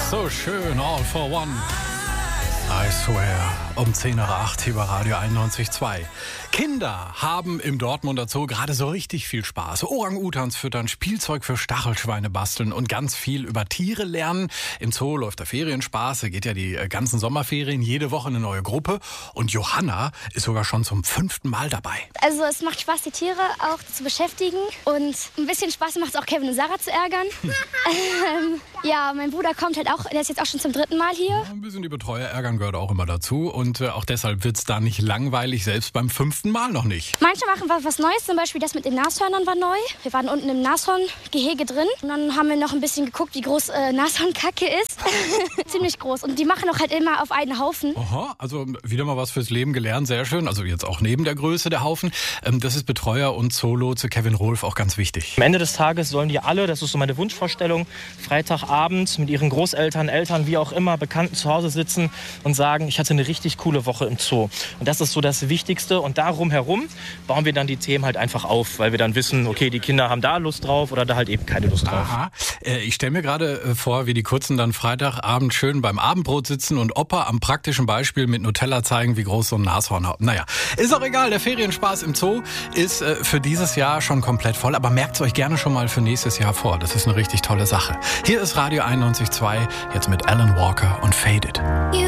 So schön, All for One. I swear, um 10 nach 8 hier bei Radio 91.2. Kinder haben im Dortmunder Zoo gerade so richtig viel Spaß. Orang-Utans füttern, Spielzeug für Stachelschweine basteln und ganz viel über Tiere lernen. Im Zoo läuft der Ferienspaß, da geht ja die ganzen Sommerferien, jede Woche eine neue Gruppe. Und Johanna ist sogar schon zum 5. Mal dabei. Also es macht Spaß, die Tiere auch zu beschäftigen. Und ein bisschen Spaß macht es auch, Kevin und Sarah zu ärgern. Ja, mein Bruder kommt halt auch, der ist jetzt auch schon zum 3. Mal hier. Ja, ein bisschen die Betreuer ärgern gehört auch immer dazu. Und auch deshalb wird's da nicht langweilig, selbst beim 5. Mal noch nicht. Manche machen was Neues, zum Beispiel das mit den Nashörnern war neu. Wir waren unten im Nashorngehege drin und dann haben wir noch ein bisschen geguckt, wie groß Nashornkacke ist. Ziemlich groß und die machen auch halt immer auf einen Haufen. Aha, also wieder mal was fürs Leben gelernt, sehr schön. Also jetzt auch neben der Größe der Haufen. Das ist Betreuer und Zoolotse Kevin Rolf auch ganz wichtig. Am Ende des Tages sollen die alle, das ist so meine Wunschvorstellung, Freitagabend mit ihren Großeltern, Eltern, wie auch immer, Bekannten zu Hause sitzen und sagen, ich hatte eine richtig coole Woche im Zoo. Und das ist so das Wichtigste und darum herum bauen wir dann die Themen halt einfach auf, weil wir dann wissen, okay, die Kinder haben da Lust drauf oder da halt eben keine Lust drauf. Aha. Ich stelle mir gerade vor, wie die Kurzen dann Freitagabend schön beim Abendbrot sitzen und Opa am praktischen Beispiel mit Nutella zeigen, wie groß so ein Nashorn hat. Naja, ist auch egal, der Ferienspaß im Zoo ist für dieses Jahr schon komplett voll, aber merkt es euch gerne schon mal für nächstes Jahr vor. Das ist eine richtig tolle Sache. Hier ist Radio 91.2, jetzt mit Alan Walker und Faded.